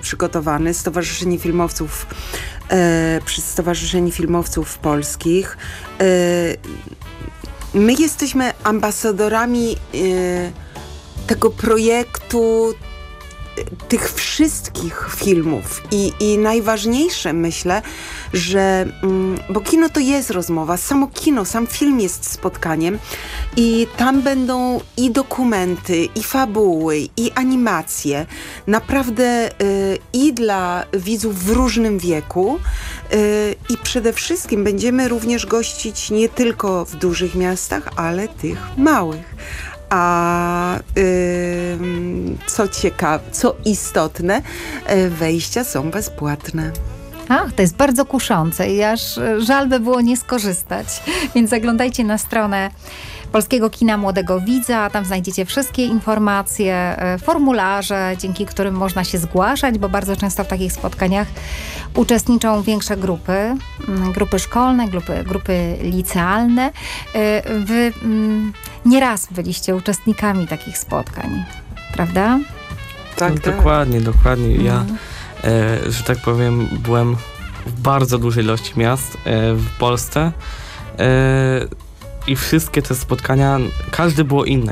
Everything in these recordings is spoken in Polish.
przygotowany, przez Stowarzyszenie Filmowców Polskich. My jesteśmy ambasadorami tego projektu, tych wszystkich filmów i najważniejsze, myślę, że bo kino to jest rozmowa, samo kino, sam film jest spotkaniem i tam będą i dokumenty, i fabuły, i animacje, naprawdę i dla widzów w różnym wieku i przede wszystkim będziemy również gościć nie tylko w dużych miastach, ale tych małych. A co ciekawe, co istotne, wejścia są bezpłatne. Ach, to jest bardzo kuszące i aż żal by było nie skorzystać. Więc zaglądajcie na stronę Polskiego Kina Młodego Widza, tam znajdziecie wszystkie informacje, formularze, dzięki którym można się zgłaszać, bo bardzo często w takich spotkaniach uczestniczą większe grupy szkolne, grupy licealne. Wy nieraz byliście uczestnikami takich spotkań, prawda? Tak, no, dokładnie. Ja, że tak powiem, byłem w bardzo dużej ilości miast w Polsce. I wszystkie te spotkania, każde było inne,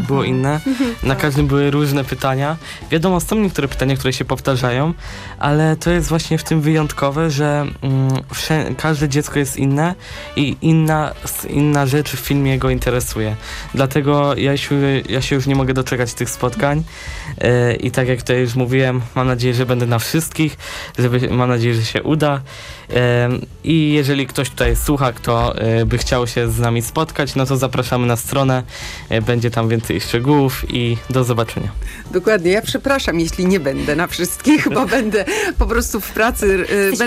na każdym były różne pytania. Wiadomo, są niektóre pytania, które się powtarzają, ale to jest właśnie w tym wyjątkowe, że każde dziecko jest inne i inna rzecz w filmie go interesuje. Dlatego ja się już nie mogę doczekać tych spotkań i tak jak tutaj już mówiłem, mam nadzieję, że będę na wszystkich, mam nadzieję, że się uda. I jeżeli ktoś tutaj słucha, kto by chciał się z nami spotkać, no to zapraszamy na stronę, będzie tam więcej szczegółów i do zobaczenia. Dokładnie, ja przepraszam, jeśli nie będę na wszystkich, bo będę po prostu w pracy,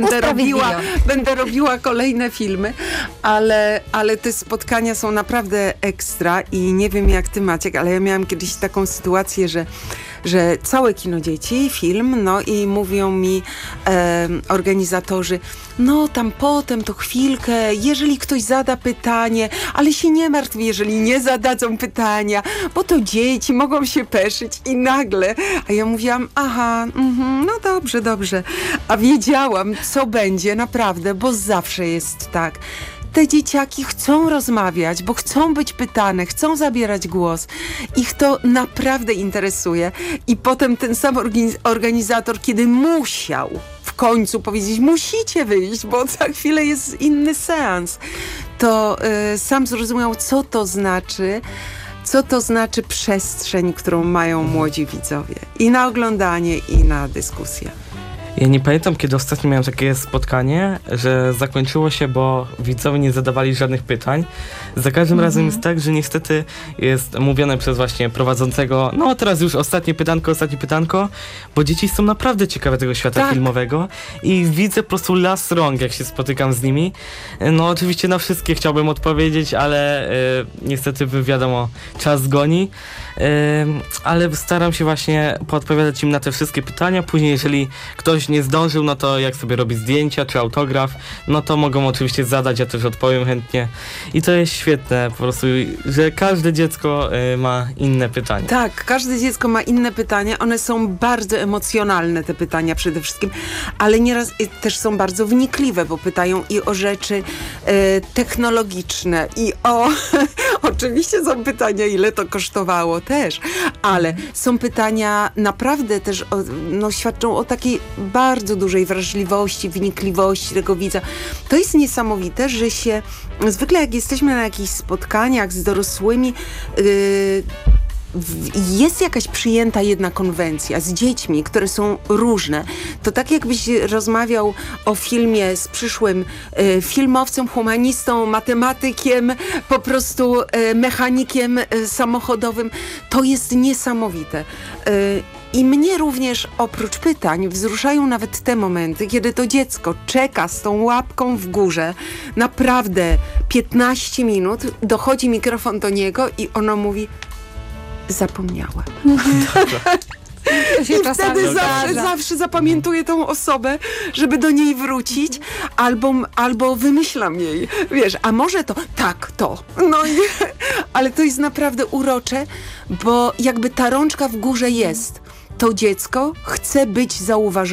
będę robiła kolejne filmy, ale te spotkania są naprawdę ekstra i nie wiem jak ty, Maciek, ale ja miałam kiedyś taką sytuację, że całe kino dzieci, film, no i mówią mi organizatorzy, no tam potem to chwilkę, jeżeli ktoś zada pytanie, ale się nie martw, jeżeli nie zadadzą pytania, bo to dzieci mogą się peszyć i nagle, a ja mówiłam, no dobrze, a wiedziałam, co będzie naprawdę, bo zawsze jest tak. Te dzieciaki chcą rozmawiać, bo chcą być pytane, chcą zabierać głos. Ich to naprawdę interesuje. I potem ten sam organizator, kiedy musiał w końcu powiedzieć, musicie wyjść, bo za chwilę jest inny seans, to sam zrozumiał, co to znaczy przestrzeń, którą mają młodzi widzowie. I na oglądanie, i na dyskusję. Ja nie pamiętam, kiedy ostatnio miałem takie spotkanie, że zakończyło się, bo widzowie nie zadawali żadnych pytań. Za każdym razem jest tak, że niestety jest mówione przez właśnie prowadzącego, no teraz już ostatnie pytanko, bo dzieci są naprawdę ciekawe tego świata filmowego i widzę po prostu las rąk, jak się spotykam z nimi. No oczywiście na wszystkie chciałbym odpowiedzieć, ale niestety wiadomo, czas goni. Ale staram się właśnie podpowiadać im na te wszystkie pytania. Później, jeżeli ktoś nie zdążył, no to jak sobie robi zdjęcia czy autograf, no to mogą oczywiście zadać, ja też odpowiem chętnie. I to jest świetne po prostu, że każde dziecko ma inne pytania. Tak, każde dziecko ma inne pytania. One są bardzo emocjonalne, te pytania przede wszystkim, ale nieraz też są bardzo wnikliwe, bo pytają i o rzeczy technologiczne i o... Oczywiście są pytania, ile to kosztowało też, ale są pytania naprawdę też, świadczą o takiej bardzo dużej wrażliwości, wnikliwości tego widza. To jest niesamowite, że się zwykle jak jesteśmy na jakichś spotkaniach z dorosłymi, jest jakaś przyjęta jedna konwencja z dziećmi, które są różne. To tak jakbyś rozmawiał o filmie z przyszłym filmowcem, humanistą, matematykiem, po prostu mechanikiem samochodowym. To jest niesamowite. I mnie również oprócz pytań wzruszają nawet te momenty, kiedy to dziecko czeka z tą łapką w górze naprawdę 15 minut, dochodzi mikrofon do niego i ono mówi: zapomniałam. I wtedy zawsze zapamiętuję tą osobę, żeby do niej wrócić, albo wymyślam jej, wiesz, a może to, tak, to. No, ale to jest naprawdę urocze, bo jakby ta rączka w górze jest. To dziecko chce być zauważone.